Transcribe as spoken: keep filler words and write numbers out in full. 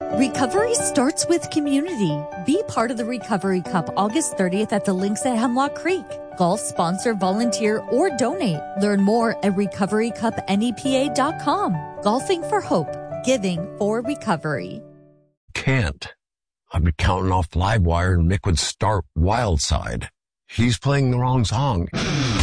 Recovery starts with community. Be part of the Recovery Cup August thirtieth at the links at Hemlock Creek. Golf, sponsor, volunteer, or donate. Learn more at recovery cup nepa dot com. Golfing for hope. Giving for recovery. Can't. I've been counting off Livewire and Mick would start Wildside. He's playing the wrong song.